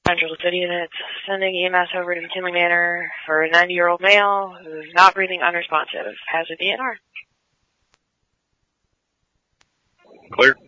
Central City units, sending EMS over to McKinley Manor for a 90-year-old male who's not breathing, unresponsive. Has a DNR. Clear.